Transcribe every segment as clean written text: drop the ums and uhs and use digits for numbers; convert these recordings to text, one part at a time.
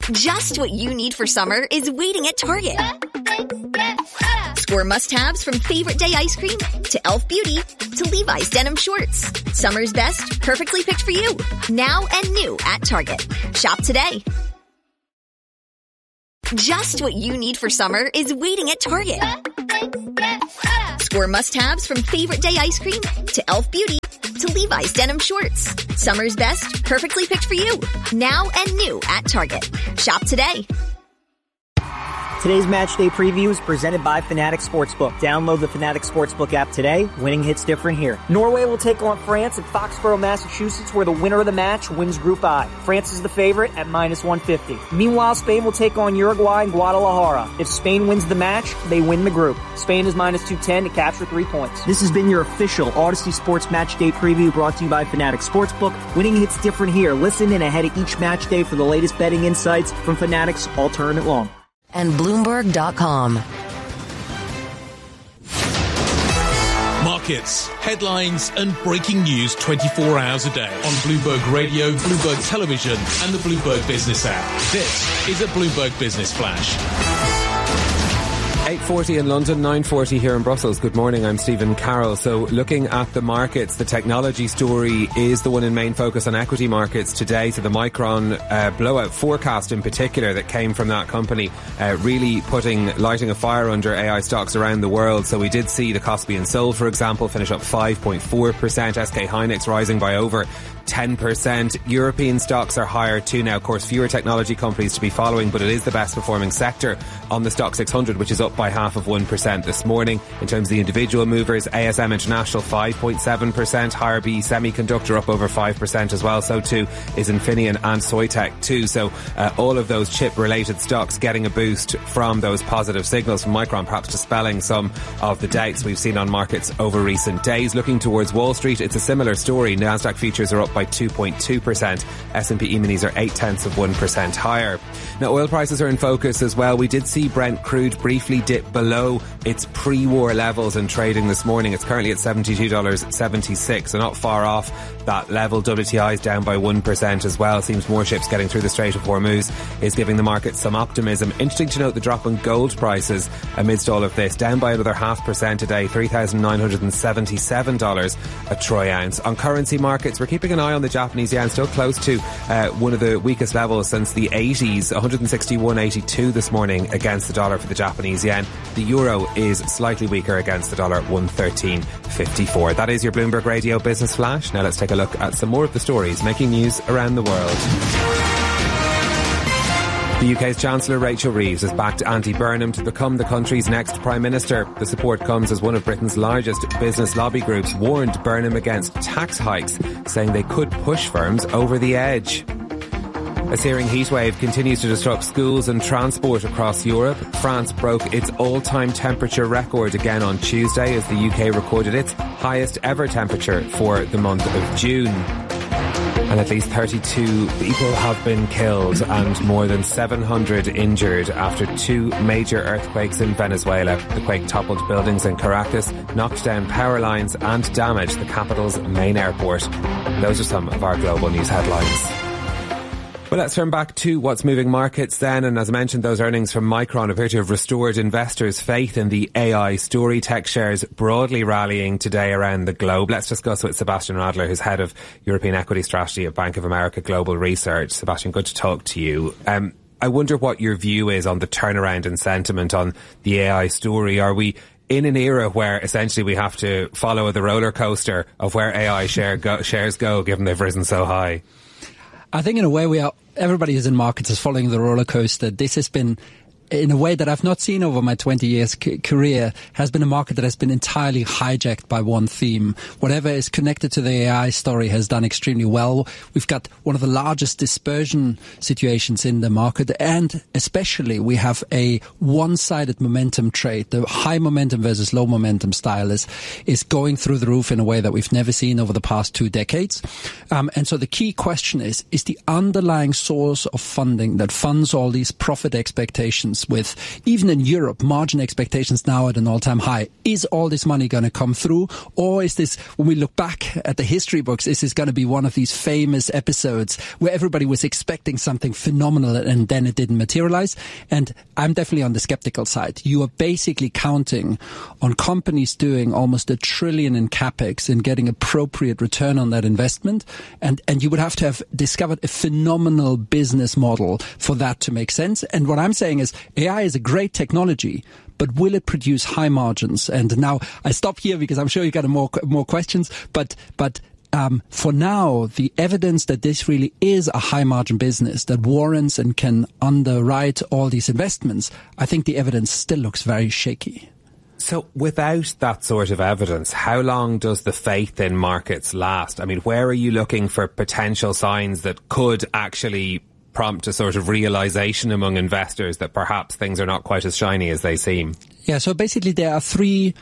Just what you need for summer is waiting at Target. Score must-haves from Favorite Day ice cream to e.l.f. Beauty to Levi's denim shorts. Summer's best, perfectly picked for you. Now and new at Target. Shop today. Just what you need for summer is waiting at Target. Score must-haves from Favorite Day ice cream to e.l.f. Beauty to Levi's denim shorts. Summer's best, perfectly picked for you. Now and new at Target. Shop today. Today's match day preview is presented by Fanatics Sportsbook. Download the Fanatics Sportsbook app today. Winning hits different here. Norway will take on France at Foxborough, Massachusetts, where the winner of the match wins Group I. France is the favorite at minus 150. Meanwhile, Spain will take on Uruguay in Guadalajara. If Spain wins the match, they win the group. Spain is minus 210 to capture 3 points. This has been your official Odyssey Sports Match Day preview brought to you by Fanatics Sportsbook. Winning hits different here. Listen in ahead of each match day for the latest betting insights from Fanatics all tournament long. And Bloomberg.com. Markets, headlines, and breaking news 24 hours a day on Bloomberg Radio, Bloomberg Television, and the Bloomberg Business app. This is a Bloomberg Business Flash. 8:40 in London, 9:40 here in Brussels. Good morning, I'm Stephen Carroll. So looking at the markets, the technology story is the one in main focus on equity markets today. So the Micron blowout forecast in particular that came from that company really lighting a fire under AI stocks around the world. So we did see the Kospi and Sol, for example, finish up 5.4%. SK Hynix rising by over 10%. European stocks are higher too now. Of course, fewer technology companies to be following, but it is the best performing sector on the Stock 600, which is up by 0.5% this morning. In terms of the individual movers, ASM International 5.7%, higher BE Semiconductor up over 5% as well. So too is Infineon and Soitec too. So all of those chip related stocks getting a boost from those positive signals from Micron, perhaps dispelling some of the doubts we've seen on markets over recent days. Looking towards Wall Street, it's a similar story. Nasdaq futures are up by 2.2%. S&P E-minis are 0.8% higher. Now oil prices are in focus as well. We did see Brent crude briefly dip below its pre-war levels in trading this morning. It's currently at $72.76, so not far off that level. WTI is down by 1% as well. Seems more ships getting through the Strait of Hormuz is giving the market some optimism. Interesting to note the drop in gold prices amidst all of this, down by another 0.5% today, $3,977 a troy ounce. On currency markets, we're keeping an eye on the Japanese yen, still close to one of the weakest levels since the 80s, 161.82 this morning against the dollar for the Japanese yen. The euro is slightly weaker against the dollar, 113.54. That is your Bloomberg Radio Business Flash. Now let's take a look at some more of the stories making news around the world. The UK's Chancellor Rachel Reeves has backed Andy Burnham to become the country's next Prime Minister. The support comes as one of Britain's largest business lobby groups warned Burnham against tax hikes, saying they could push firms over the edge. A searing heatwave continues to disrupt schools and transport across Europe. France broke its all-time temperature record again on Tuesday as the UK recorded its highest ever temperature for the month of June. And at least 32 people have been killed and more than 700 injured after two major earthquakes in Venezuela. The quake toppled buildings in Caracas, knocked down power lines and damaged the capital's main airport. Those are some of our global news headlines. Well, let's turn back to what's moving markets then. And as I mentioned, those earnings from Micron appear to have restored investors' faith in the AI story. Tech shares broadly rallying today around the globe. Let's discuss with Sebastian Radler, who's head of European Equity Strategy at Bank of America Global Research. Sebastian, good to talk to you. I wonder what your view is on the turnaround in sentiment on the AI story. Are we in an era where essentially we have to follow the roller coaster of where AI shares go, given they've risen so high? I think in a way everybody who's in markets is following the roller coaster. This has been, in a way that I've not seen over my 20 years career, has been a market that has been entirely hijacked by one theme. Whatever is connected to the AI story has done extremely well. We've got one of the largest dispersion situations in the market, and especially we have a one-sided momentum trade. The high momentum versus low momentum style is going through the roof in a way that we've never seen over the past 2 decades. And so the key question is the underlying source of funding that funds all these profit expectations expectations with, even in Europe, margin expectations now at an all-time high. Is all this money going to come through? Or is this, when we look back at the history books, is this going to be one of these famous episodes where everybody was expecting something phenomenal and then it didn't materialize? And I'm definitely on the skeptical side. You are basically counting on companies doing almost $1 trillion in capex and getting appropriate return on that investment. And you would have to have discovered a phenomenal business model for that to make sense. And what I'm saying is AI is a great technology, but will it produce high margins? And now I stop here because I'm sure you got more questions. But for now, the evidence that this really is a high margin business that warrants and can underwrite all these investments, I think the evidence still looks very shaky. So without that sort of evidence, how long does the faith in markets last? I mean, where are you looking for potential signs that could actually prompt a sort of realization among investors that perhaps things are not quite as shiny as they seem? Yeah, so basically there are three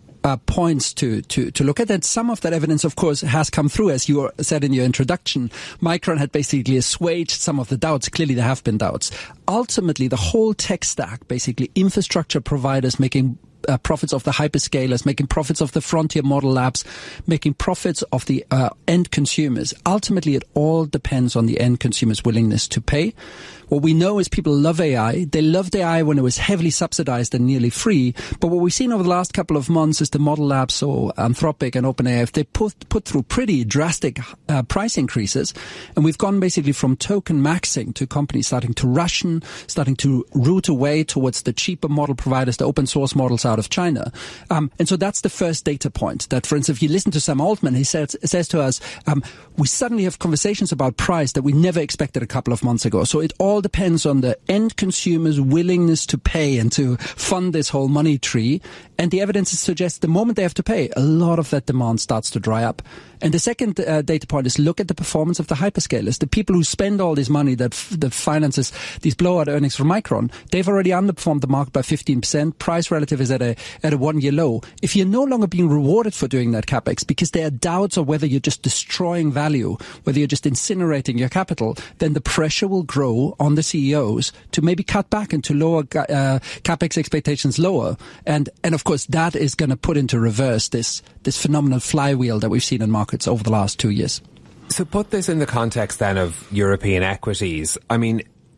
points to look at. And some of that evidence, of course, has come through, as you said in your introduction. Micron had basically assuaged some of the doubts. Clearly, there have been doubts. Ultimately, the whole tech stack, basically infrastructure providers making profits of the hyperscalers, making profits of the frontier model labs, making profits of the end consumers. Ultimately, it all depends on the end consumer's willingness to pay. What we know is people love AI. They loved AI when it was heavily subsidized and nearly free. But what we've seen over the last couple of months is the model labs, so Anthropic and OpenAI, they put through pretty drastic price increases. And we've gone basically from token maxing to companies starting to ration, starting to route away towards the cheaper model providers, the open source models out of China. And so that's the first data point. That, for instance, if you listen to Sam Altman, he says to us, we suddenly have conversations about price that we never expected a couple of months ago. So it all depends on the end consumer's willingness to pay and to fund this whole money tree. And the evidence suggests the moment they have to pay, a lot of that demand starts to dry up. And the second data point is look at the performance of the hyperscalers. The people who spend all this money that finances these blowout earnings from Micron, they've already underperformed the market by 15%. Price relative is at a 1-year low. If you're no longer being rewarded for doing that capex because there are doubts of whether you're just destroying value, whether you're just incinerating your capital, then the pressure will grow on the CEOs to maybe cut back and to lower capex expectations lower. And of course, that is going to put into reverse this phenomenal flywheel that we've seen in markets over the last 2 years. So put this in the context then of European equities. I mean,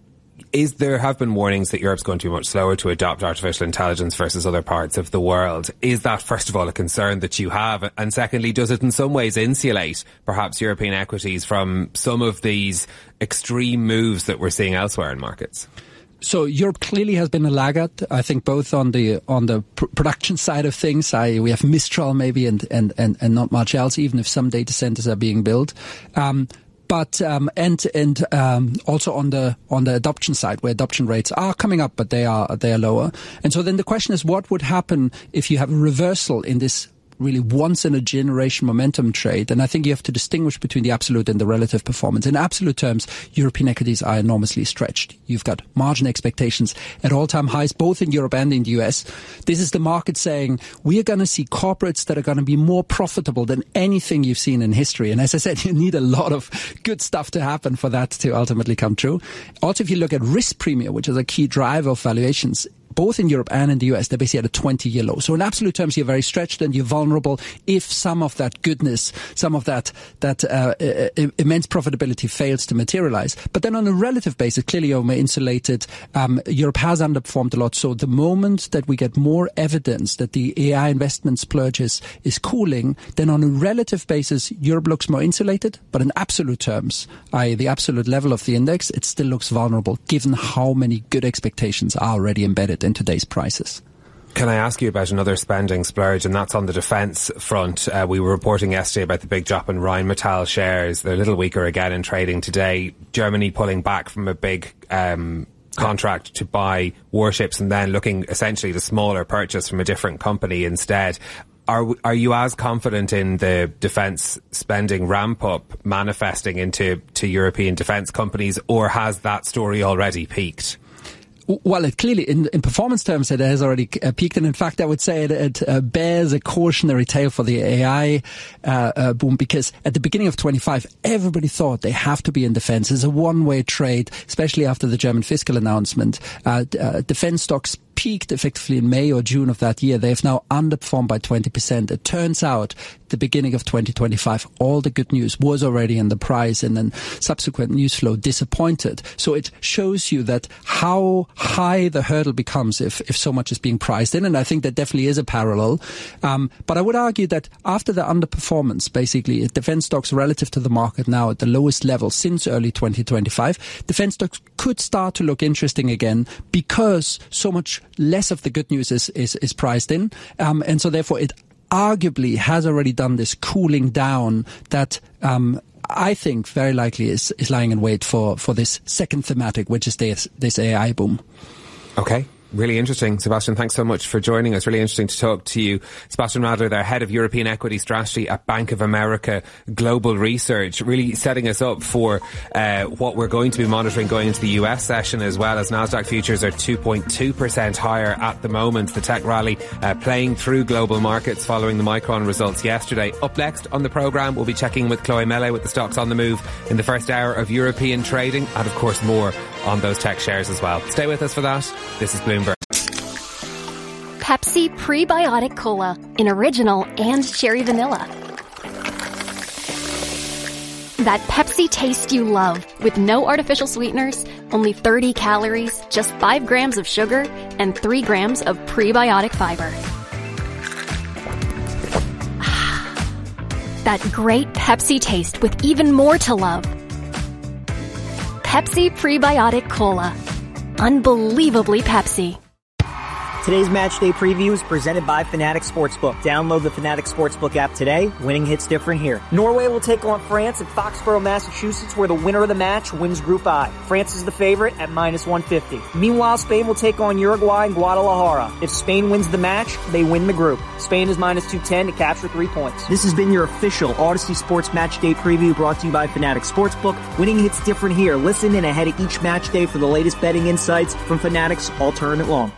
there have been warnings that Europe's going to be much slower to adopt artificial intelligence versus other parts of the world. Is that, first of all, a concern that you have? And secondly, does it in some ways insulate perhaps European equities from some of these extreme moves that we're seeing elsewhere in markets? So Europe clearly has been a laggard, I think, both on the production side of things. We have Mistral maybe and not much else, even if some data centers are being built. But also on the adoption side, where adoption rates are coming up, but they are lower. And so then the question is, what would happen if you have a reversal in this really once in a generation momentum trade? And I think you have to distinguish between the absolute and the relative performance. In absolute terms, European equities are enormously stretched. You've got margin expectations at all-time highs, both in Europe and in the US. This is the market saying we are going to see corporates that are going to be more profitable than anything you've seen in history. And as I said, you need a lot of good stuff to happen for that to ultimately come true. Also, if you look at risk premium, which is a key driver of valuations, both in Europe and in the US, they're basically at a 20-year low. So in absolute terms, you're very stretched and you're vulnerable if some of that goodness, some of that immense profitability fails to materialize. But then on a relative basis, clearly you're insulated. Europe has underperformed a lot. So the moment that we get more evidence that the AI investment splurge is cooling, then on a relative basis, Europe looks more insulated. But in absolute terms, the absolute level of the index, it still looks vulnerable given how many good expectations are already embedded in today's prices. Can I ask you about another spending splurge, and that's on the defence front? We were reporting yesterday about the big drop in Rheinmetall shares. They're a little weaker again in trading today. Germany pulling back from a big contract to buy warships and then looking essentially at a smaller purchase from a different company instead. Are you as confident in the defence spending ramp up manifesting into European defence companies, or has that story already peaked? Well, it clearly, in performance terms, it has already peaked. And in fact, I would say it bears a cautionary tale for the AI boom, because at the beginning of 25, everybody thought they have to be in defense. It's a one-way trade, especially after the German fiscal announcement. Defense stocks peaked effectively in May or June of that year. They have now underperformed by 20%. It turns out the beginning of 2025, all the good news was already in the price, and then subsequent news flow disappointed. So it shows you that how high the hurdle becomes if so much is being priced in. And I think that definitely is a parallel. But I would argue that after the underperformance, basically, defense stocks relative to the market now at the lowest level since early 2025, defense stocks could start to look interesting again because so much less of the good news is priced in. And so therefore it arguably has already done this cooling down that I think very likely is lying in wait for this second thematic, which is this AI boom. Okay. Really interesting. Sebastian, thanks so much for joining us. Really interesting to talk to you. Sebastian Radler, their head of European equity strategy at Bank of America Global Research, really setting us up for what we're going to be monitoring going into the US session, as well as Nasdaq futures are 2.2% higher at the moment. The tech rally playing through global markets following the Micron results yesterday. Up next on the programme, we'll be checking with Chloe Mele with the stocks on the move in the first hour of European trading, and of course more on those tech shares as well. Stay with us for that. This is Bloomberg. Pepsi Prebiotic Cola in original and cherry vanilla. That Pepsi taste you love, with no artificial sweeteners, only 30 calories, just 5 grams of sugar, and 3 grams of prebiotic fiber. That great Pepsi taste with even more to love. Pepsi Prebiotic Cola. Unbelievably Pepsi. Today's match day preview is presented by Fanatics Sportsbook. Download the Fanatics Sportsbook app today. Winning hits different here. Norway will take on France at Foxborough, Massachusetts, where the winner of the match wins Group I. France is the favorite at -150. Meanwhile, Spain will take on Uruguay in Guadalajara. If Spain wins the match, they win the group. Spain is -210 to capture 3 points. This has been your official Odyssey Sports Match Day preview, brought to you by Fanatics Sportsbook. Winning hits different here. Listen in ahead of each match day for the latest betting insights from Fanatics all tournament long.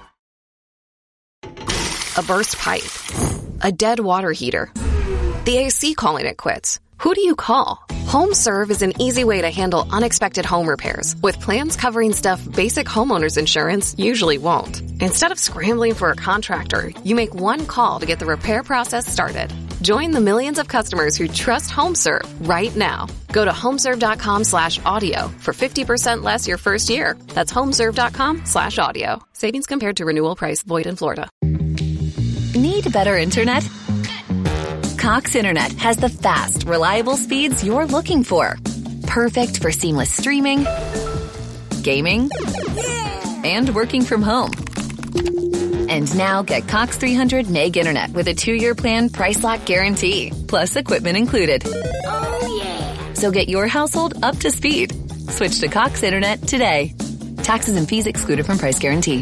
A burst pipe, a dead water heater, the AC calling it quits. Who do you call? HomeServe is an easy way to handle unexpected home repairs, with plans covering stuff basic homeowners insurance usually won't. Instead of scrambling for a contractor, you make one call to get the repair process started. Join the millions of customers who trust HomeServe right now. Go to homeserve.com/audio for 50% less your first year. That's homeserve.com/audio. Savings compared to renewal price. Void in Florida. Need better internet? Cox Internet has the fast, reliable speeds you're looking for. Perfect for seamless streaming, gaming, and working from home. And now get Cox 300 meg internet with a 2-year plan, price lock guarantee, plus equipment included. Oh yeah! So get your household up to speed. Switch to Cox Internet today. Taxes and fees excluded from price guarantee.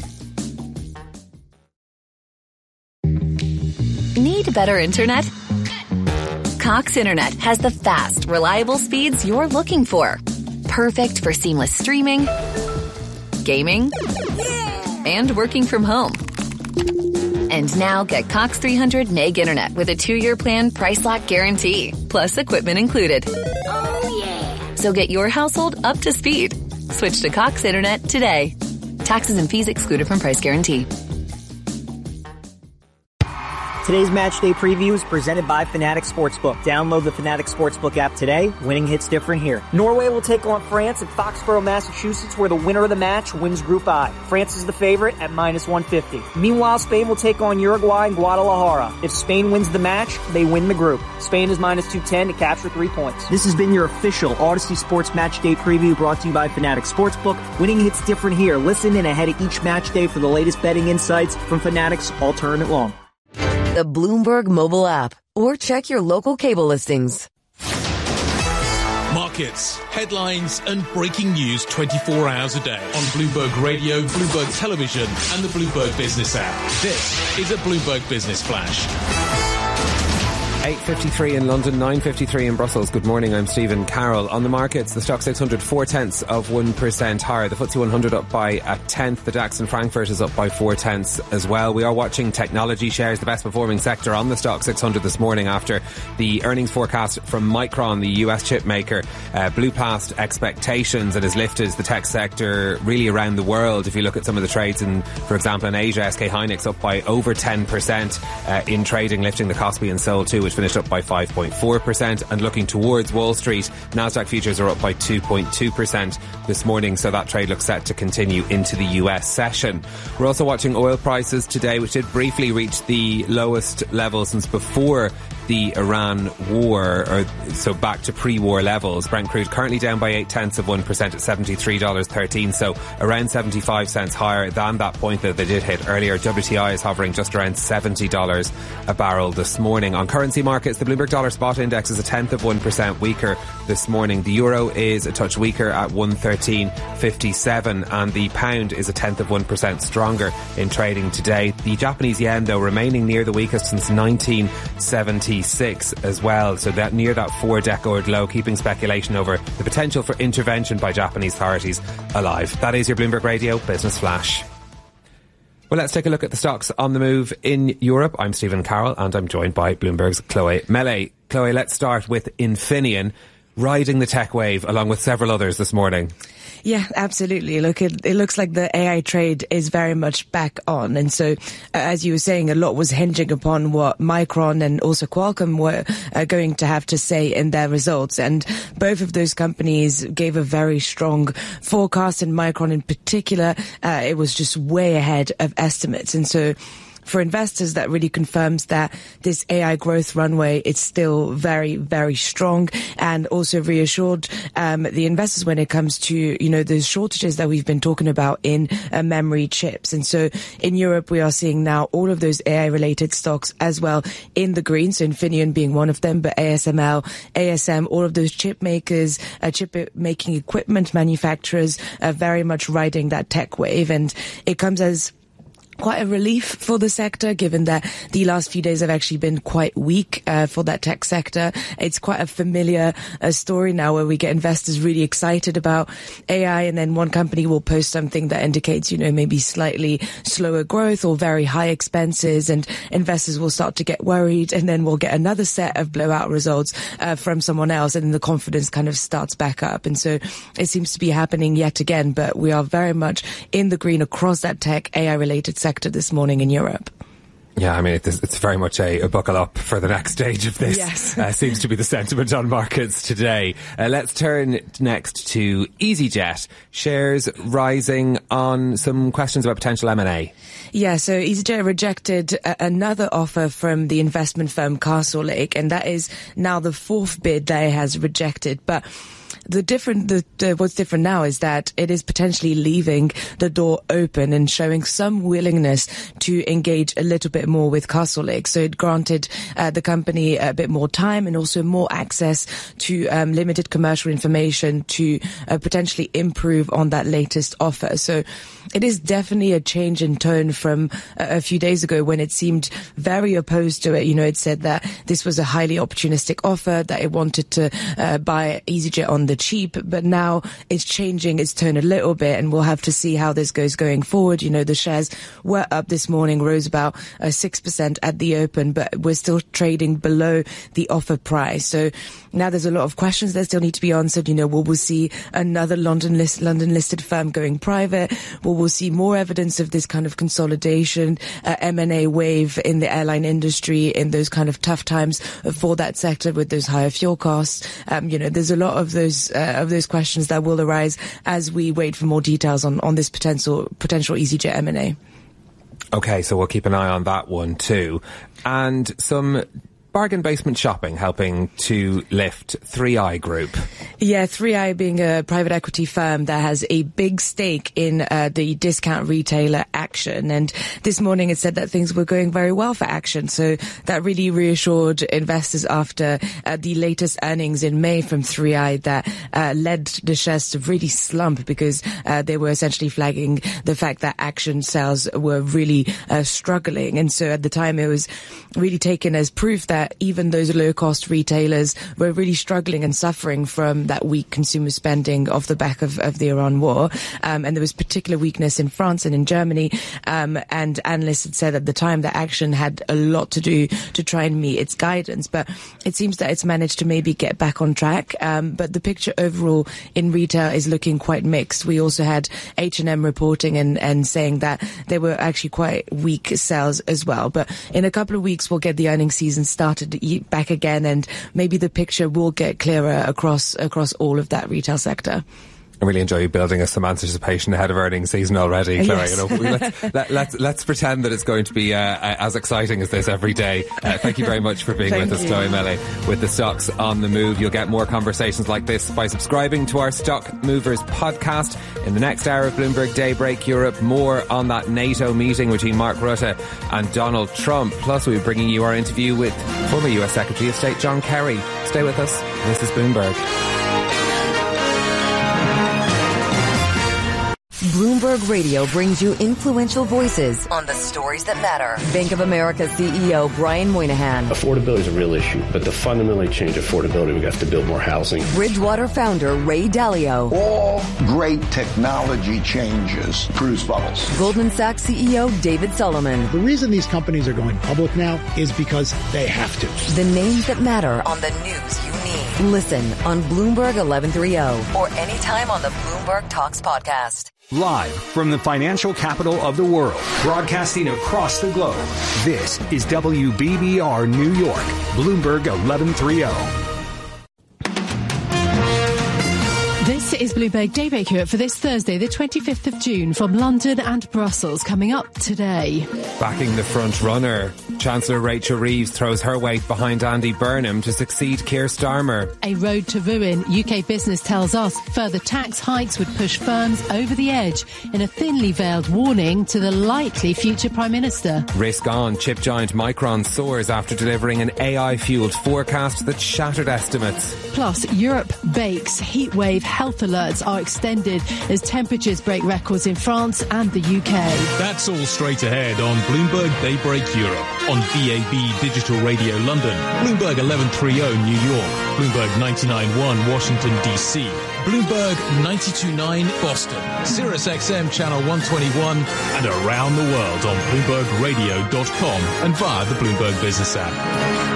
Need better internet? Cox Internet has the fast, reliable speeds you're looking for. Perfect for seamless streaming, gaming, and working from home. And now get Cox 300 meg internet with a 2-year plan, price lock guarantee, plus equipment included. Oh yeah! So get your household up to speed. Switch to Cox Internet today. Taxes and fees excluded from price guarantee. Today's match day preview is presented by Fanatics Sportsbook. Download the Fanatics Sportsbook app today. Winning hits different here. Norway will take on France at Foxborough, Massachusetts, where the winner of the match wins Group I. France is the favorite at -150. Meanwhile, Spain will take on Uruguay in Guadalajara. If Spain wins the match, they win the group. Spain is -210 to capture 3 points. This has been your official Odyssey Sports Match Day preview, brought to you by Fanatics Sportsbook. Winning hits different here. Listen in ahead of each match day for the latest betting insights from Fanatics all tournament long. The Bloomberg mobile app, or check your local cable listings. Markets, headlines and breaking news 24 hours a day on Bloomberg Radio, Bloomberg Television and the Bloomberg Business app. This is a Bloomberg Business Flash. 8:53 in London, 9:53 in Brussels. Good morning, I'm Stephen Carroll. On the markets, the Stoxx 600 0.4% higher. The FTSE 100 up by a tenth. The DAX in Frankfurt is up by 0.4 as well. We are watching technology shares, the best performing sector on the Stoxx 600 this morning after the earnings forecast from Micron, the US chip maker, blew past expectations and has lifted the tech sector really around the world. If you look at some of the trades in, for example, in Asia, SK Hynix up by over 10% in trading, lifting the Kospi and Seoul 2, which finished up by 5.4%. And looking towards Wall Street, Nasdaq futures are up by 2.2% this morning, so that trade looks set to continue into the US session. We're also watching oil prices today, which did briefly reach the lowest level since before the Iran war, or so back to pre-war levels. Brent crude currently down by 0.8% at $73.13, so around 75 cents higher than that point that they did hit earlier. WTI is hovering just around $70 a barrel this morning. On currency markets, the Bloomberg Dollar Spot Index is 0.1% weaker this morning. The euro is a touch weaker at 113.57, and the pound is 0.1% stronger in trading today. The Japanese yen, though, remaining near the weakest since 1976 as well, so that near that 4-decade low, keeping speculation over the potential for intervention by Japanese authorities alive. That is your Bloomberg Radio Business Flash. Well, let's take a look at the stocks on the move in Europe. I'm Stephen Carroll and I'm joined by Bloomberg's Chloe Mellet. Chloe, let's start with Infineon, riding the tech wave along with several others this morning. Yeah, absolutely. Look, it looks like the AI trade is very much back on. And so, as you were saying, a lot was hinging upon what Micron and also Qualcomm were going to have to say in their results. And both of those companies gave a very strong forecast, and Micron in particular, it was just way ahead of estimates. And so, for investors, that really confirms that this AI growth runway is still very, very strong, and also reassured the investors when it comes to, the shortages that we've been talking about in memory chips. And so in Europe, we are seeing now all of those AI-related stocks as well in the green, so Infineon being one of them, but ASML, ASM, all of those chip makers, chip-making equipment manufacturers are very much riding that tech wave. And it comes as quite a relief for the sector, given that the last few days have actually been quite weak for that tech sector. It's quite a familiar story now, where we get investors really excited about AI, and then one company will post something that indicates, maybe slightly slower growth or very high expenses, and investors will start to get worried, and then we'll get another set of blowout results from someone else, and then the confidence kind of starts back up. And so it seems to be happening yet again, but we are very much in the green across that tech AI-related sector this morning in Europe. Yeah, I mean, it's very much a buckle up for the next stage of this. Yes. Seems to be the sentiment on markets today. Let's turn next to EasyJet. Shares rising on some questions about potential M&A. Yeah, so EasyJet rejected another offer from the investment firm Castlelake, and that is now the fourth bid that it has rejected. But what's different now is that it is potentially leaving the door open and showing some willingness to engage a little bit more with Castlelake. So it granted the company a bit more time and also more access to limited commercial information to potentially improve on that latest offer. So it is definitely a change in tone from a few days ago, when it seemed very opposed to it. It said that this was a highly opportunistic offer, that it wanted to buy EasyJet on the cheap, but now it's changing its tone a little bit, and we'll have to see how this goes going forward. The shares were up this morning, rose about 6% at the open, but we're still trading below the offer price. So now there's a lot of questions that still need to be answered. Will we see another London listed firm going private? Will we see more evidence of this kind of consolidation, M&A wave in the airline industry in those kind of tough times for that sector with those higher fuel costs? There's a lot of those questions that will arise as we wait for more details on this potential EasyJet M&A. Okay, so we'll keep an eye on that one too. And some bargain basement shopping helping to lift 3i Group. Yeah, 3i being a private equity firm that has a big stake in the discount retailer Action. And this morning it said that things were going very well for Action. So that really reassured investors after the latest earnings in May from 3i that led the shares to really slump, because they were essentially flagging the fact that Action sales were really struggling. And so at the time it was really taken as proof that where even those low-cost retailers were really struggling and suffering from that weak consumer spending off the back of the Iran war. And there was particular weakness in France and in Germany. And analysts had said at the time that Action had a lot to do to try and meet its guidance. But it seems that it's managed to maybe get back on track. But the picture overall in retail is looking quite mixed. We also had H&M reporting and saying that there were actually quite weak sales as well. But in a couple of weeks, we'll get the earnings season started back again, and maybe the picture will get clearer across all of that retail sector. I really enjoy you building us some anticipation ahead of earnings season already, Clara. Yes. You know, let's pretend that it's going to be as exciting as this every day. Thank you very much for being with us, Chloe Mele, with the Stocks on the Move. You'll get more conversations like this by subscribing to our Stock Movers podcast. In the next hour of Bloomberg Daybreak Europe, more on that NATO meeting between Mark Rutte and Donald Trump. Plus, we'll be bringing you our interview with former US Secretary of State John Kerry. Stay with us. This is Bloomberg. Bloomberg Radio brings you influential voices on the stories that matter. Bank of America CEO Brian Moynihan. Affordability is a real issue, but to fundamentally change affordability, we have to build more housing. Bridgewater founder Ray Dalio. All great technology changes produce bubbles. Goldman Sachs CEO David Solomon. The reason these companies are going public now is because they have to. The names that matter on the news you need. Listen on Bloomberg 1130 or anytime on the Bloomberg Talks podcast. Live from the financial capital of the world, broadcasting across the globe, this is WBBR New York, Bloomberg 1130. This is Bloomberg Daybreak Europe for this Thursday, the 25th of June, from London and Brussels. Coming up today. Backing the front runner, Chancellor Rachel Reeves throws her weight behind Andy Burnham to succeed Keir Starmer. A road to ruin. UK Business tells us further tax hikes would push firms over the edge in a thinly veiled warning to the likely future Prime Minister. Risk on. Chip giant Micron soars after delivering an AI-fueled forecast that shattered estimates. Plus, Europe bakes. Heatwave health alerts are extended as temperatures break records in France and the UK. That's all straight ahead on Bloomberg Daybreak Europe, on DAB Digital Radio London, Bloomberg 1130 New York, Bloomberg 99.1 Washington DC, Bloomberg 92.9 Boston, Sirius XM Channel 121, and around the world on BloombergRadio.com and via the Bloomberg Business app.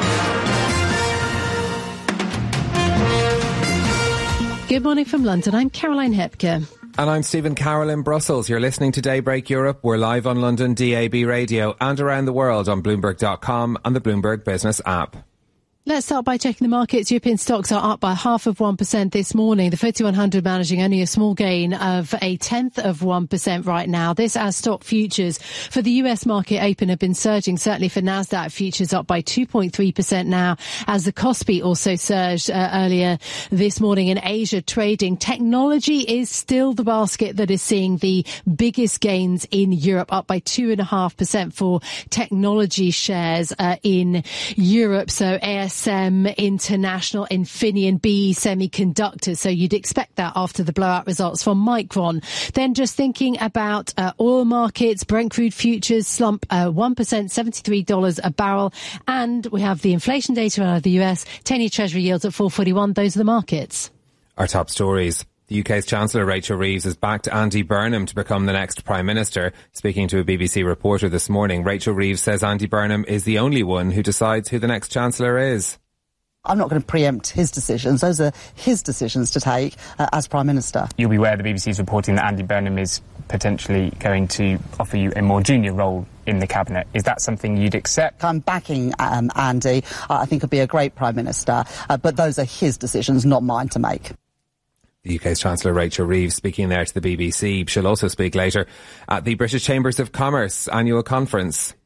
Good morning from London. I'm Caroline Hepker. And I'm Stephen Carroll in Brussels. You're listening to Daybreak Europe. We're live on London DAB Radio and around the world on Bloomberg.com and the Bloomberg Business app. Let's start by checking the markets. European stocks are up by 0.5% this morning. The FTSE 100 managing only a small gain of 0.1% right now. This as stock futures for the US market open have been surging, certainly for Nasdaq futures up by 2.3% now, as the Kospi also surged earlier this morning in Asia trading. Technology is still the basket that is seeing the biggest gains in Europe, up by 2.5% for technology shares in Europe. So ASM International, Infineon, BE Semiconductors. So you'd expect that after the blowout results from Micron. Then just thinking about oil markets, Brent crude futures slump 1%, $73 a barrel. And we have the inflation data out of the US, 10-year Treasury yields at 4.41. Those are the markets. Our top stories. The UK's Chancellor Rachel Reeves has backed Andy Burnham to become the next Prime Minister. Speaking to a BBC reporter this morning, Rachel Reeves says Andy Burnham is the only one who decides who the next Chancellor is. I'm not going to preempt his decisions. Those are his decisions to take as Prime Minister. You'll be aware the BBC is reporting that Andy Burnham is potentially going to offer you a more junior role in the Cabinet. Is that something you'd accept? I'm backing Andy. I think he'll be a great Prime Minister, but those are his decisions, not mine to make. The UK's Chancellor Rachel Reeves speaking there to the BBC. She'll also speak later at the British Chambers of Commerce annual conference.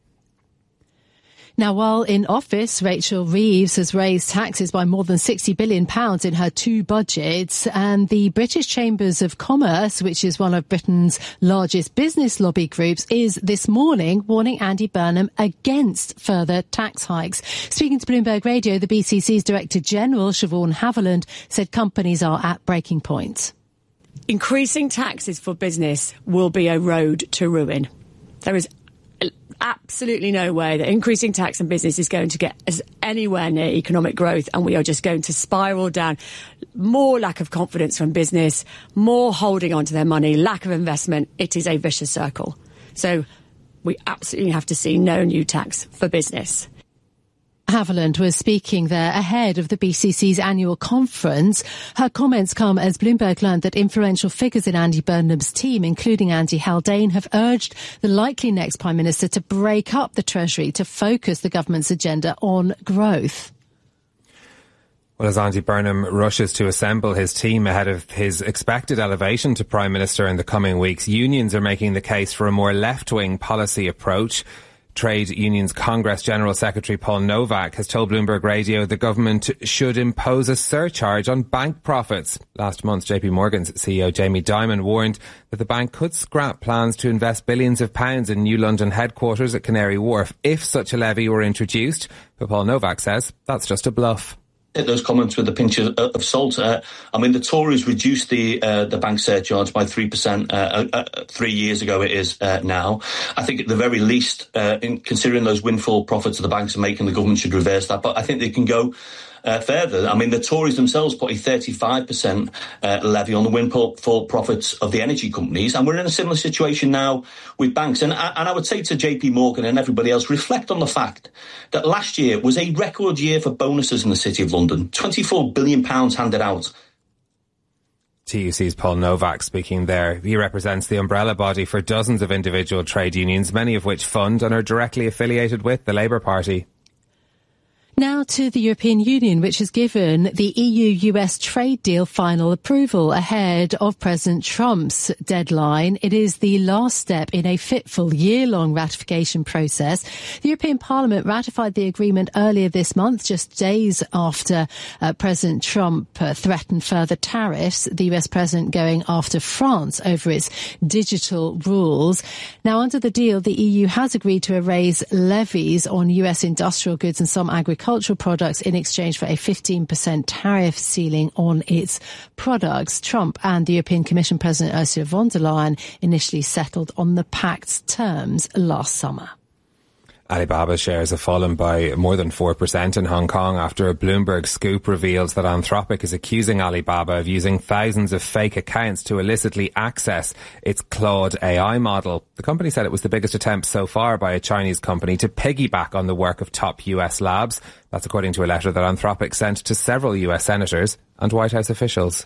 Now, while in office, Rachel Reeves has raised taxes by more than £60 billion in her two budgets, and the British Chambers of Commerce, which is one of Britain's largest business lobby groups, is this morning warning Andy Burnham against further tax hikes. Speaking to Bloomberg Radio, the BCC's Director General, Siobhan Haviland, said companies are at breaking point. Increasing taxes for business will be a road to ruin. There is absolutely no way that increasing tax on business is going to get us anywhere near economic growth, and we are just going to spiral down. More lack of confidence from business, more holding on to their money, lack of investment. It is a vicious circle. So we absolutely have to see no new tax for business. Haviland was speaking there ahead of the BCC's annual conference. Her comments come as Bloomberg learned that influential figures in Andy Burnham's team, including Andy Haldane, have urged the likely next Prime Minister to break up the Treasury to focus the government's agenda on growth. Well, as Andy Burnham rushes to assemble his team ahead of his expected elevation to Prime Minister in the coming weeks, unions are making the case for a more left-wing policy approach. Trade Unions Congress General Secretary Paul Novak has told Bloomberg Radio the government should impose a surcharge on bank profits. Last month, JP Morgan's CEO Jamie Dimon warned that the bank could scrap plans to invest billions of pounds in new London headquarters at Canary Wharf if such a levy were introduced. But Paul Novak says that's just a bluff. Those comments with a pinch of salt. The Tories reduced the bank surcharge by 3% 3 years ago. It is now. I think at the very least, in considering those windfall profits of the banks are making, the government should reverse that. But I think they can go further. The Tories themselves put a 35% levy on the windfall profits of the energy companies, and we're in a similar situation now with banks. And I would say to JP Morgan and everybody else, reflect on the fact that last year was a record year for bonuses in the City of London. £24 billion handed out. TUC's Paul Novak speaking there. He represents the umbrella body for dozens of individual trade unions, many of which fund and are directly affiliated with the Labour Party. Now to the European Union, which has given the EU-US trade deal final approval ahead of President Trump's deadline. It is the last step in a fitful year-long ratification process. The European Parliament ratified the agreement earlier this month, just days after President Trump threatened further tariffs, the US president going after France over its digital rules. Now, under the deal, the EU has agreed to erase levies on US industrial goods and some agricultural products in exchange for a 15% tariff ceiling on its products. Trump and the European Commission President Ursula von der Leyen initially settled on the pact's terms last summer. Alibaba shares have fallen by more than 4% in Hong Kong after a Bloomberg scoop reveals that Anthropic is accusing Alibaba of using thousands of fake accounts to illicitly access its Claude AI model. The company said it was the biggest attempt so far by a Chinese company to piggyback on the work of top US labs. That's according to a letter that Anthropic sent to several US senators and White House officials.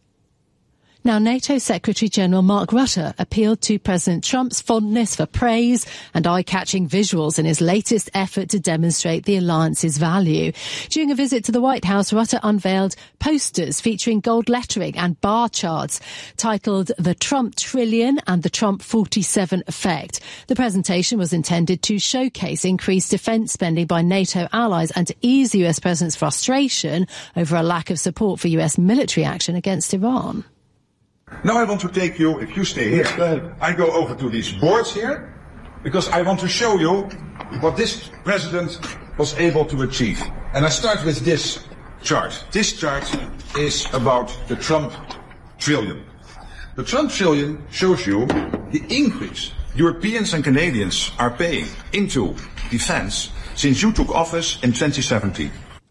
Now, NATO Secretary-General Mark Rutte appealed to President Trump's fondness for praise and eye-catching visuals in his latest effort to demonstrate the alliance's value. During a visit to the White House, Rutte unveiled posters featuring gold lettering and bar charts titled The Trump Trillion and the Trump 47 Effect. The presentation was intended to showcase increased defence spending by NATO allies and to ease the US president's frustration over a lack of support for US military action against Iran. Now I want to take you, if you stay here, I go over to these boards here, because I want to show you what this president was able to achieve. And I start with this chart. This chart is about the Trump trillion. The Trump trillion shows you the increase Europeans and Canadians are paying into defense since you took office in 2017.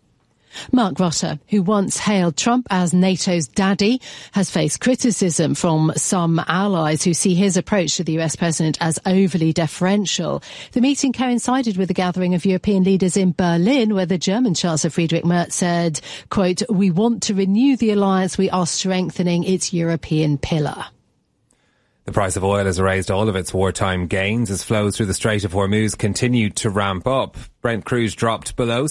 Mark Rutte, who once hailed Trump as NATO's daddy, has faced criticism from some allies who see his approach to the US president as overly deferential. The meeting coincided with a gathering of European leaders in Berlin, where the German Chancellor Friedrich Merz said, quote, "We want to renew the alliance. We are strengthening its European pillar." The price of oil has erased all of its wartime gains as flows through the Strait of Hormuz continued to ramp up. Brent crude dropped below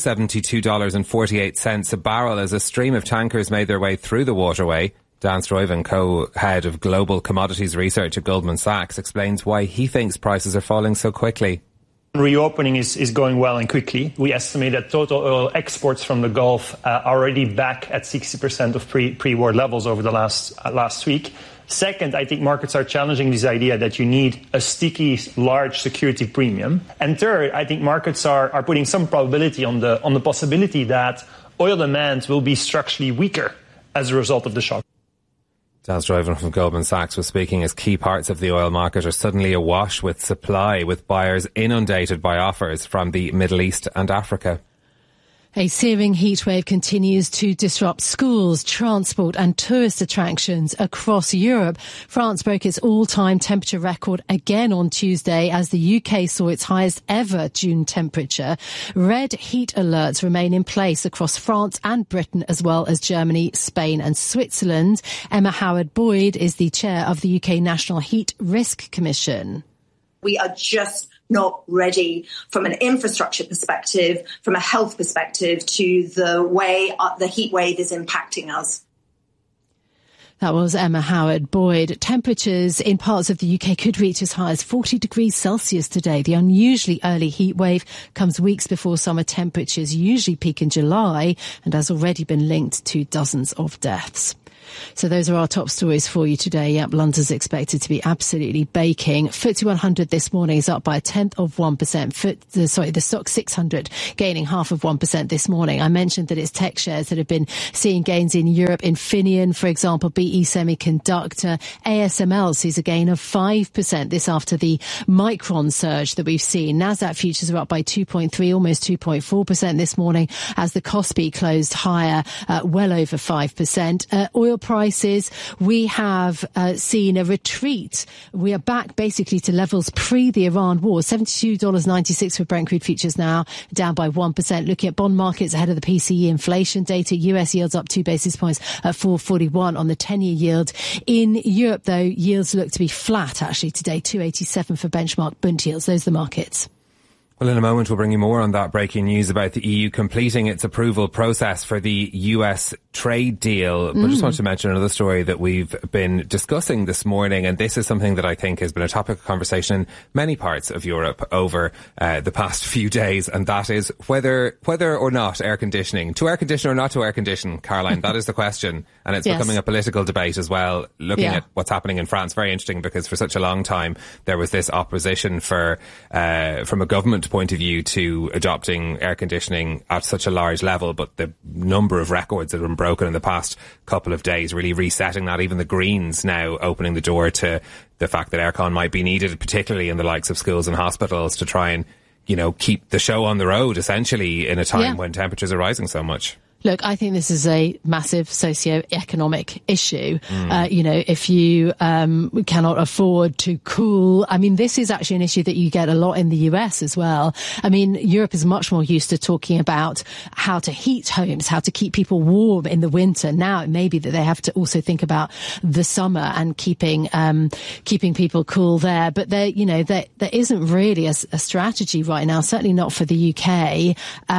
$72.48 a barrel as a stream of tankers made their way through the waterway. Dan Stuyven, co-head of global commodities research at Goldman Sachs, explains why he thinks prices are falling so quickly. Reopening is going well and quickly. We estimate that total oil exports from the Gulf are already back at 60% of pre-war levels over the last week. Second, I think markets are challenging this idea that you need a sticky, large security premium. And third, I think markets are putting some probability on the possibility that oil demand will be structurally weaker as a result of the shock. Dan Stuyven from Goldman Sachs was speaking as key parts of the oil market are suddenly awash with supply, with buyers inundated by offers from the Middle East and Africa. A searing heatwave continues to disrupt schools, transport and tourist attractions across Europe. France broke its all-time temperature record again on Tuesday as the UK saw its highest ever June temperature. Red heat alerts remain in place across France and Britain, as well as Germany, Spain and Switzerland. Emma Howard-Boyd is the chair of the UK National Heat Risk Commission. We are just not ready from an infrastructure perspective, from a health perspective, to the way the heat wave is impacting us. That was Emma Howard-Boyd. Temperatures in parts of the UK could reach as high as 40 degrees Celsius today. The unusually early heat wave comes weeks before summer temperatures usually peak in July and has already been linked to dozens of deaths. So those are our top stories for you today. Yep, London's expected to be absolutely baking. FTSE 100 this morning is up by 0.1%. The Stock 600 gaining 0.5% this morning. I mentioned that it's tech shares that have been seeing gains in Europe. Infineon, for example, BE Semiconductor, ASML sees a gain of 5%. This after the Micron surge that we've seen. Nasdaq futures are up by 2.3, almost 2.4% this morning as the Kospi closed higher, well over 5%. Oil prices, we have seen a retreat. We are back basically to levels pre the Iran war. $72.96 for Brent crude futures now, down by 1%. Looking at bond markets ahead of the PCE inflation data, US yields up 2 basis points at 4.41 on the 10-year yield. In Europe, though, yields look to be flat actually today, 2.87 for benchmark Bund yields. Those are the markets. Well, in a moment, we'll bring you more on that breaking news about the EU completing its approval process for the US trade deal. But I just want to mention another story that we've been discussing this morning. And this is something that I think has been a topic of conversation in many parts of Europe over the past few days. And that is whether or not air conditioning, to air condition or not to air condition, Caroline, that is the question. And it's becoming a political debate as well, looking at what's happening in France. Very interesting, because for such a long time, there was this opposition from a government point of view to adopting air conditioning at such a large level, but the number of records that have been broken in the past couple of days really resetting that. Even the Greens now opening the door to the fact that aircon might be needed, particularly in the likes of schools and hospitals, to try and, keep the show on the road, essentially, in a time when temperatures are rising so much. Look, I think this is a massive socio-economic issue. If you cannot afford to cool, this is actually an issue that you get a lot in the US as well. Europe is much more used to talking about how to heat homes, how to keep people warm in the winter. Now it may be that they have to also think about the summer and keeping people cool there. But there isn't really a strategy right now, certainly not for the UK.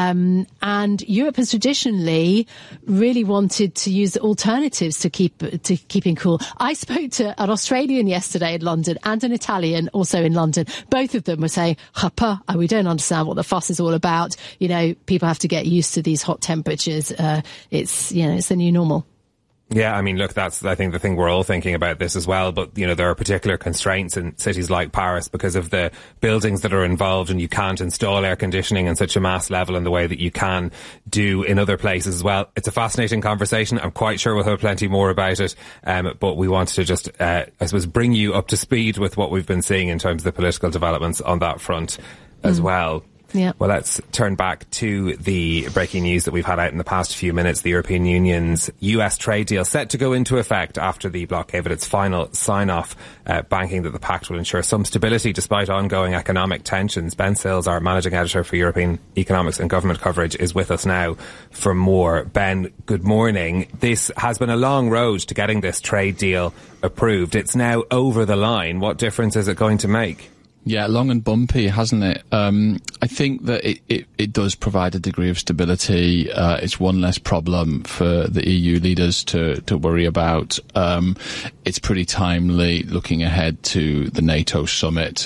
And Europe has traditionally really wanted to use alternatives to keeping cool. I spoke to an Australian yesterday in London and an Italian also in London. Both of them were saying, we don't understand what the fuss is all about. People have to get used to these hot temperatures. It's the new normal. Yeah, look, that's, I think, the thing we're all thinking about this as well. But, there are particular constraints in cities like Paris because of the buildings that are involved, and you can't install air conditioning in such a mass level in the way that you can do in other places as well. It's a fascinating conversation. I'm quite sure we'll have plenty more about it. But we wanted to just, bring you up to speed with what we've been seeing in terms of the political developments on that front as well. Yeah. Well, let's turn back to the breaking news that we've had out in the past few minutes. The European Union's US trade deal set to go into effect after the bloc gave it its final sign-off, banking that the pact will ensure some stability despite ongoing economic tensions. Ben Sills, our managing editor for European economics and government coverage, is with us now for more. Ben, good morning. This has been a long road to getting this trade deal approved. It's now over the line. What difference is it going to make? Yeah, long and bumpy, hasn't it? I think that it does provide a degree of stability. It's one less problem for the EU leaders to worry about. It's pretty timely looking ahead to the NATO summit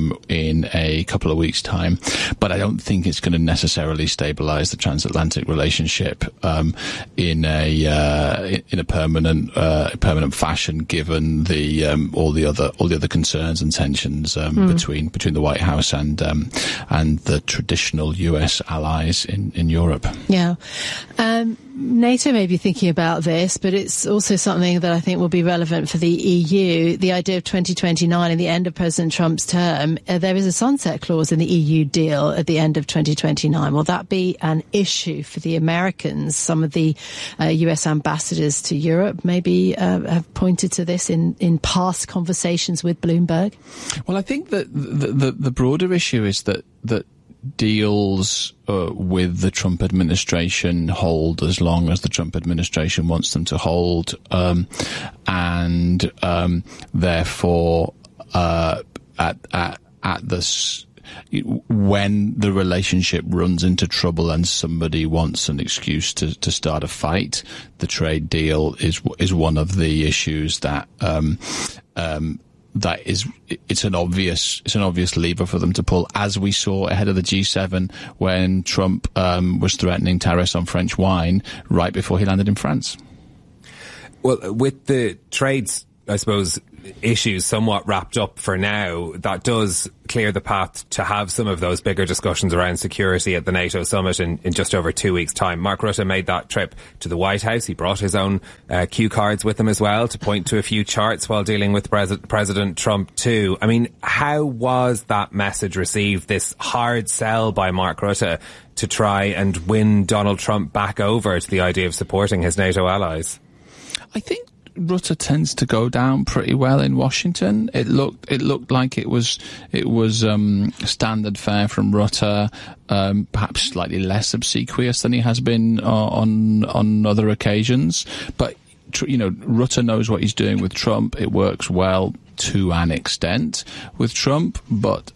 in a couple of weeks' time. But I don't think it's going to necessarily stabilise the transatlantic relationship in a permanent fashion, given all the other concerns and tensions between the White House and the traditional US allies in Europe. Yeah. NATO may be thinking about this, but it's also something that I think will be relevant for the EU. The idea of 2029 and the end of President Trump's term. There is a sunset clause in the EU deal at the end of 2029. Will that be an issue for the Americans? Some of the US ambassadors to Europe maybe have pointed to this in past conversations with Bloomberg. Well, I think that the broader issue is that deals with the Trump administration hold as long as the Trump administration wants them to hold, and therefore when the relationship runs into trouble and somebody wants an excuse to start a fight, the trade deal is one of the issues that it's an obvious lever for them to pull, as we saw ahead of the G7 when Trump was threatening tariffs on French wine right before he landed in France. Well, with the trades, I suppose, issues somewhat wrapped up for now, that does clear the path to have some of those bigger discussions around security at the NATO summit in just over 2 weeks' time. Mark Rutte made that trip to the White House. He brought his own cue cards with him as well to point to a few charts while dealing with President Trump too. I mean, how was that message received, this hard sell by Mark Rutte to try and win Donald Trump back over to the idea of supporting his NATO allies? I think Rutte tends to go down pretty well in Washington. It looked like it was standard fare from Rutte, perhaps slightly less obsequious than he has been on other occasions. But Rutte knows what he's doing with Trump. It works well to an extent with Trump, but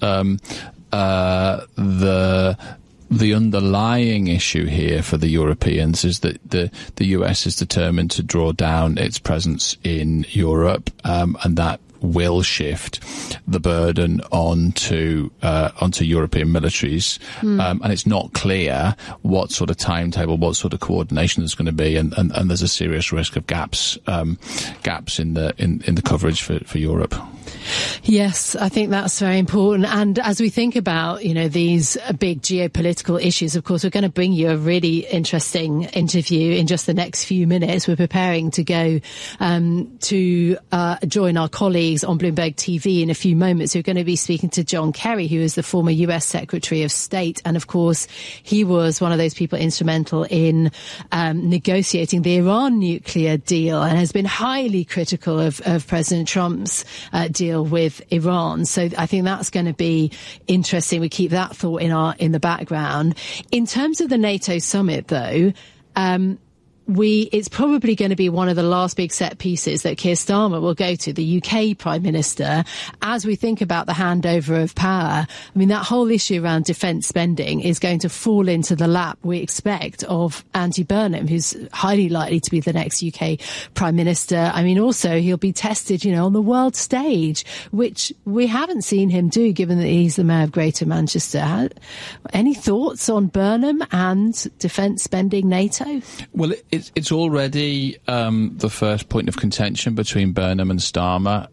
the underlying issue here for the Europeans is that the US is determined to draw down its presence in Europe, and that will shift the burden onto European militaries, and it's not clear what sort of timetable, what sort of coordination there's going to be, and there's a serious risk of gaps in the coverage for Europe. Yes, I think that's very important. And as we think about, these big geopolitical issues, of course, we're going to bring you a really interesting interview in just the next few minutes. We're preparing to go to join our colleagues on Bloomberg TV in a few moments. We're going to be speaking to John Kerry, who is the former US Secretary of State. And of course, he was one of those people instrumental in negotiating the Iran nuclear deal and has been highly critical of President Trump's deal with Iran. So I think that's going to be interesting. We keep that thought in the background. In terms of the NATO summit, though, it's probably going to be one of the last big set pieces that Keir Starmer will go to, the UK Prime Minister, as we think about the handover of power. I mean, that whole issue around defence spending is going to fall into the lap, we expect, of Andy Burnham, who's highly likely to be the next UK Prime Minister. I mean, also, he'll be tested, on the world stage, which we haven't seen him do, given that he's the Mayor of Greater Manchester. Any thoughts on Burnham and defence spending NATO? Well, it's already the first point of contention between Burnham and Starmer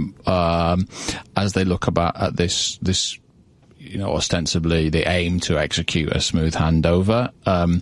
as they look at this. Ostensibly they aim to execute a smooth handover.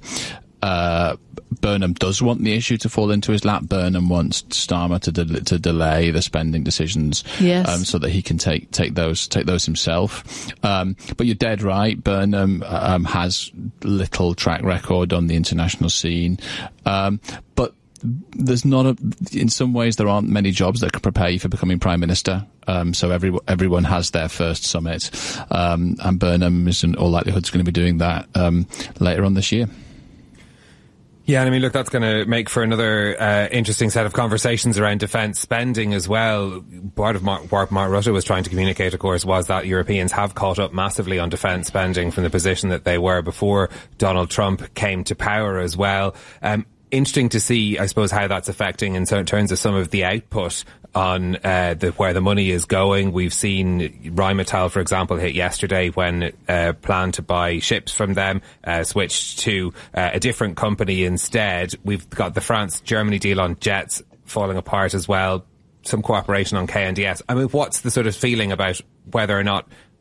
Burnham does want the issue to fall into his lap. Burnham wants Starmer to delay the spending decisions, yes, so that he can take those himself. But you're dead right. Burnham has little track record on the international scene, but there's in some ways there aren't many jobs that can prepare you for becoming Prime Minister. So everyone has their first summit, and Burnham is in all likelihood going to be doing that later on this year. Yeah, and I mean, look, that's going to make for another interesting set of conversations around defence spending as well. Part of what Mark Rutte was trying to communicate, of course, was that Europeans have caught up massively on defence spending from the position that they were before Donald Trump came to power as well. Interesting to see, I suppose, how that's affecting in terms of some of the output on where the money is going. We've seen Rheinmetall, for example, hit yesterday when planned to buy ships from them switched to a different company instead. We've got the France-Germany deal on jets falling apart as well. Some cooperation on KNDS. I mean, what's the sort of feeling about whether or not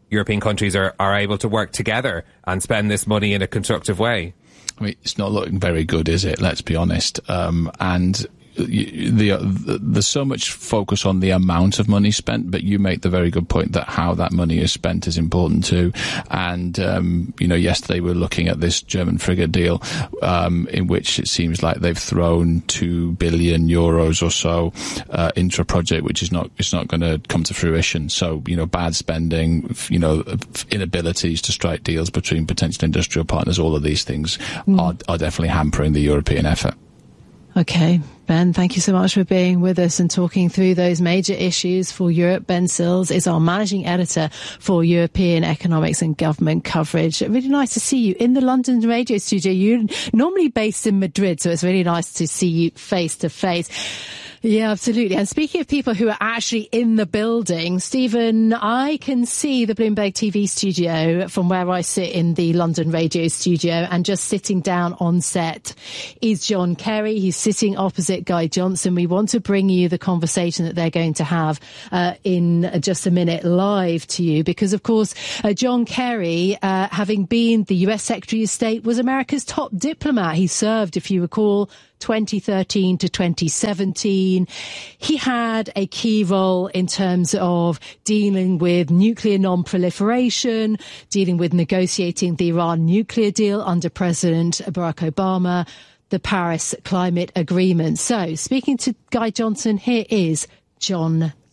European countries are able to work together and spend this money in a constructive way? I mean, it's not looking very good, is it? Let's be honest. And there's so much focus on the amount of money spent, but you make the very good point that how that money is spent is important too. And yesterday we were looking at this German frigate deal, in which it seems like they've thrown 2 billion euros or so into a project which is not going to come to fruition. So bad spending, inabilities to strike deals between potential industrial partners, all of these things are definitely hampering the European effort. Okay, Ben, thank you so much for being with us and talking through those major issues for Europe. Ben Sills is our managing editor for European economics and government coverage. Really nice to see you in the London radio studio. You're normally based in Madrid, so it's really nice to see you face to face. Yeah, absolutely. And speaking of people who are actually in the building, Stephen, I can see the Bloomberg TV studio from where I sit in the London radio studio, and just sitting down on set is John Kerry. He's sitting opposite Guy Johnson. We want to bring you the conversation that they're going to have in just a minute live to you, because, of course, John Kerry, having been the US Secretary of State, was America's top diplomat. He served, if you recall, 2013 to 2017. He had a key role in terms of dealing with nuclear non-proliferation, dealing with negotiating the Iran nuclear deal under President Barack Obama, the Paris Climate Agreement. So, speaking to Guy Johnson, here is John